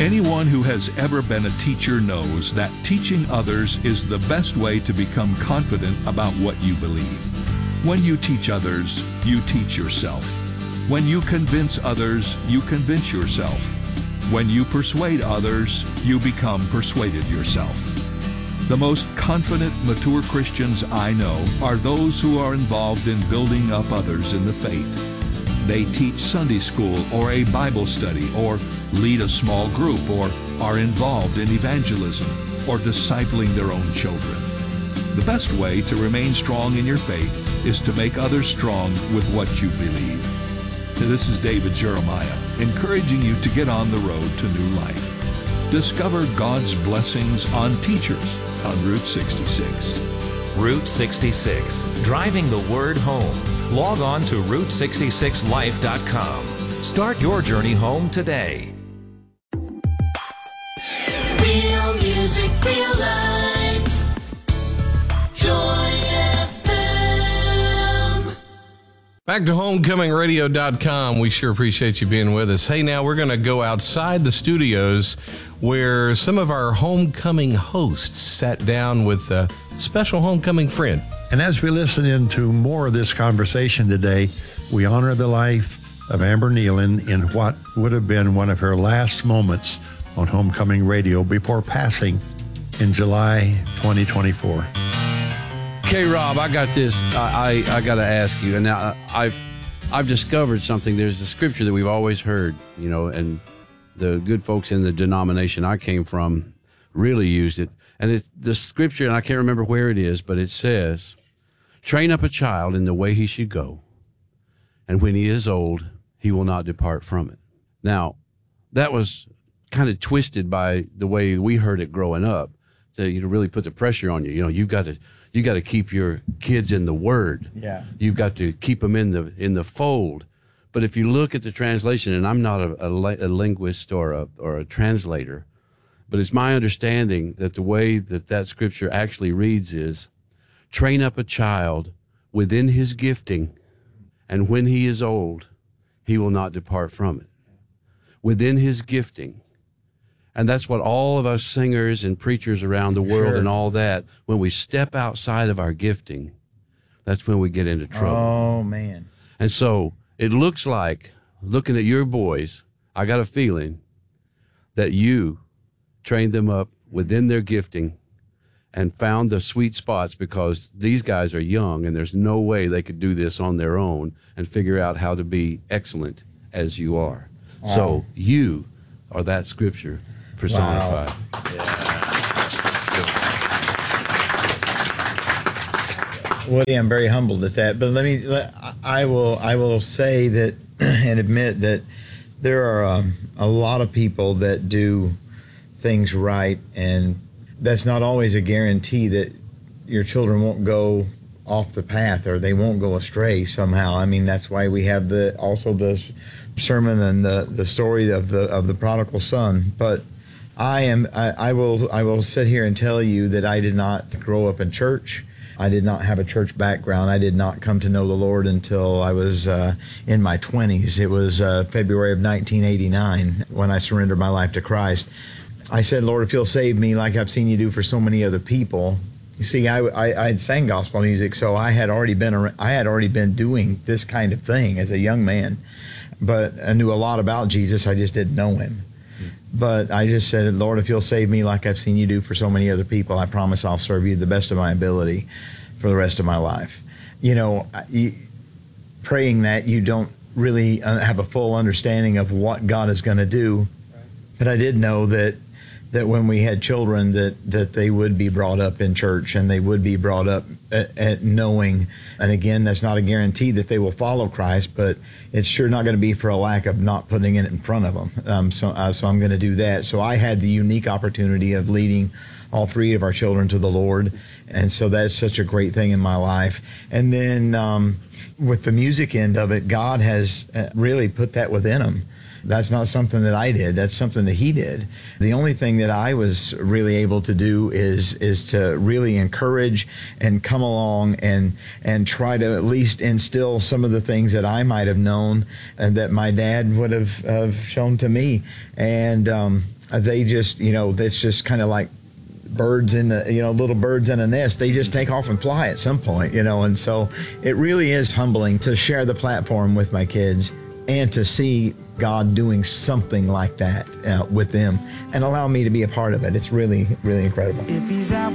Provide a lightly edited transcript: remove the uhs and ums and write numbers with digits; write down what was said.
Anyone who has ever been a teacher knows that teaching others is the best way to become confident about what you believe. When you teach others, you teach yourself. When you convince others, you convince yourself. When you persuade others, you become persuaded yourself. The most confident, mature Christians I know are those who are involved in building up others in the faith. They teach Sunday school or a Bible study, or lead a small group, or are involved in evangelism or discipling their own children. The best way to remain strong in your faith is to make others strong with what you believe. This is David Jeremiah, encouraging you to get on the road to new life. Discover God's blessings on teachers on Route 66. Route 66, driving the word home. Log on to Route66Life.com. Start your journey home today. Real music, real life. Joy FM. Back to HomecomingRadio.com. We sure appreciate you being with us. Hey, now we're going to go outside the studios where some of our homecoming hosts sat down with a special homecoming friend. And as we listen into more of this conversation today, we honor the life of Amber Nealon in what would have been one of her last moments on Homecoming Radio before passing in July 2024. Okay, Rob, I got this. I got to ask you, and now I've discovered something. There's a scripture that we've always heard, you know, and the good folks in the denomination I came from really used it. And the scripture, and I can't remember where it is, but it says, "Train up a child in the way he should go, and when he is old, he will not depart from it." Now, that was kind of twisted by the way we heard it growing up, to really put the pressure on you. You know, you got to keep your kids in the Word. Yeah. You've got to keep them in the fold. But if you look at the translation, and I'm not a linguist or a translator, but it's my understanding that the way that scripture actually reads is, "Train up a child within his gifting, and when he is old, he will not depart from it." Within his gifting. And that's what all of us singers and preachers around the world and all that, when we step outside of our gifting, that's when we get into trouble. Oh, man. And so it looks like, looking at your boys, I got a feeling that you trained them up within their gifting and found the sweet spots, because these guys are young and there's no way they could do this on their own and figure out how to be excellent as you are. Wow. So you are that scripture personified. Wow. Woody, I'm very humbled at that, but I will say that and admit that there are a lot of people that do things right, and that's not always a guarantee that your children won't go off the path or they won't go astray somehow. I mean, that's why we have also the sermon and the story of the prodigal son. But I will sit here and tell you that I did not grow up in church. I did not have a church background. I did not come to know the Lord until I was in my 20s. It was February of 1989 when I surrendered my life to Christ. I said, "Lord, if you'll save me like I've seen you do for so many other people." You see, I had sang gospel music, so I had already been doing this kind of thing as a young man, but I knew a lot about Jesus. I just didn't know him. But I just said, "Lord, if you'll save me like I've seen you do for so many other people, I promise I'll serve you the best of my ability for the rest of my life." You know, praying that, you don't really have a full understanding of what God is going to do. But I did know that when we had children, that they would be brought up in church, and they would be brought up at knowing. And again, that's not a guarantee that they will follow Christ, but it's sure not going to be for a lack of not putting it in front of them. So I'm going to do that. So I had the unique opportunity of leading all three of our children to the Lord, and so that's such a great thing in my life. And then with the music end of it, God has really put that within them. That's not something that I did. That's something that he did. The only thing that I was really able to do is to really encourage and come along and try to at least instill some of the things that I might have known and that my dad would have shown to me. And they just, that's just kind of like birds in the, little birds in a nest. They just take off and fly at some point, and so it really is humbling to share the platform with my kids and to see God doing something like that with them and allow me to be a part of it. It's really, really incredible. If he's out